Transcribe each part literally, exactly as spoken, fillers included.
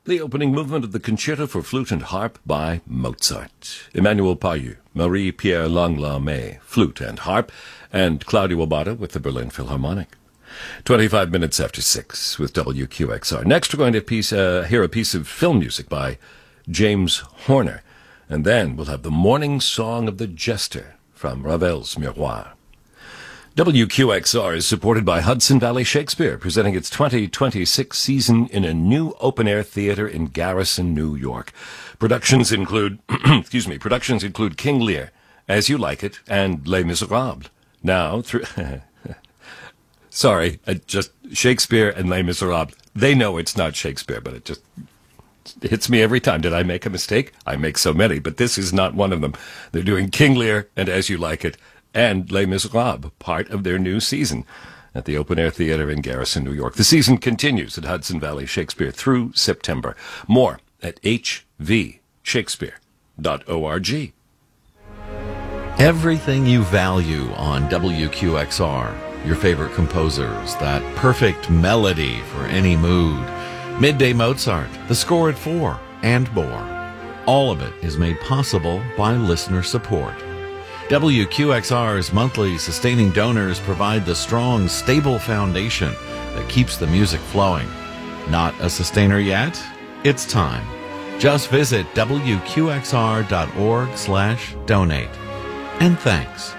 the opening movement of the Concerto for Flute and Harp by Mozart. Emmanuel Payou, Marie-Pierre Langla-May, flute and harp, and Claudio Abbado with the Berlin Philharmonic. twenty-five minutes after six with W Q X R. Next, we're going to piece, uh, hear a piece of film music by James Horner, and then we'll have the Morning Song of the Jester from Ravel's Miroir. W Q X R is supported by Hudson Valley Shakespeare, presenting its twenty twenty-six season in a new open-air theater in Garrison, New York. Productions include, excuse me, productions include King Lear, As You Like It, and Les Miserables. Now, through, sorry, I just Shakespeare and Les Miserables. They know it's not Shakespeare, but it just hits me every time. Did I make a mistake? I make so many, but this is not one of them. They're doing King Lear and As You Like It, and Les Miserables, part of their new season at the Open Air Theater in Garrison, New York. The season continues at Hudson Valley Shakespeare through September. More at h v shakespeare dot org. Everything you value on W Q X R, your favorite composers, that perfect melody for any mood, Midday Mozart, the score at four, and more. All of it is made possible by listener support. W Q X R's monthly sustaining donors provide the strong, stable foundation that keeps the music flowing. Not a sustainer yet? It's time. Just visit W Q X R dot org slash donate. And thanks.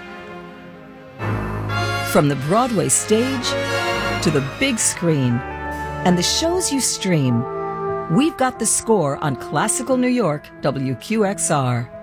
From the Broadway stage to the big screen and the shows you stream, we've got the score on Classical New York W Q X R.